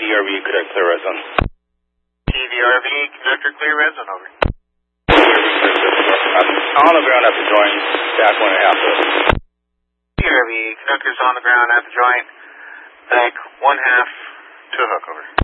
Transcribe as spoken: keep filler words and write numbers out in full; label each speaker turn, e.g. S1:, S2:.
S1: D R V, conduct clear red zone.
S2: T D R V, conductor clear red zone, over.
S1: I'm on the ground at the joint, back one and a half foot.
S2: T D R V, conductor's on the ground at the joint, back one half to hook, over.